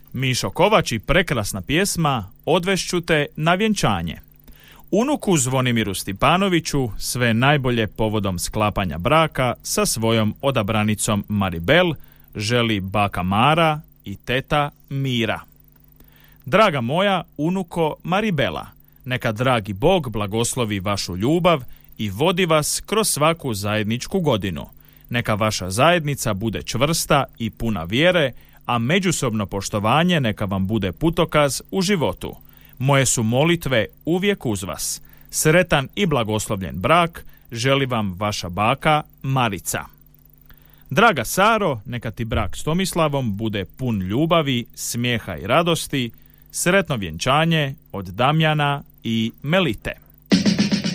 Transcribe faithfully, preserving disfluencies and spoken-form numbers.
Mišo Kovač i prekrasna pjesma Odvešću te na vjenčanje. Unuku Zvonimiru Stipanoviću sve najbolje povodom sklapanja braka sa svojom odabranicom Maribel želi baka Mara i teta Mira. Draga moja unuko Maribela, neka dragi Bog blagoslovi vašu ljubav i vodi vas kroz svaku zajedničku godinu. Neka vaša zajednica bude čvrsta i puna vjere, a međusobno poštovanje neka vam bude putokaz u životu. Moje su molitve uvijek uz vas. Sretan i blagoslovljen brak želi vam vaša baka Marica. Draga Saro, neka ti brak s Tomislavom bude pun ljubavi, smijeha i radosti. Sretno vjenčanje od Damjana i Melite.